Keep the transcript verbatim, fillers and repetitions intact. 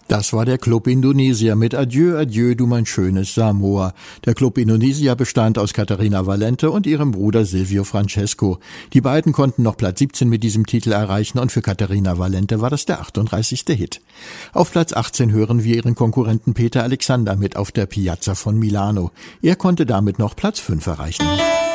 Das war der Club Indonesia mit Adieu, Adieu, du mein schönes Samoa. Der Club Indonesia bestand aus Caterina Valente und ihrem Bruder Silvio Francesco. Die beiden konnten noch Platz siebzehn mit diesem Titel erreichen und für Caterina Valente war das der achtunddreißigste Hit. Auf Platz achtzehn hören wir ihren Konkurrenten Peter Alexander mit Auf der Piazza von Milano. Er konnte damit noch Platz fünf erreichen.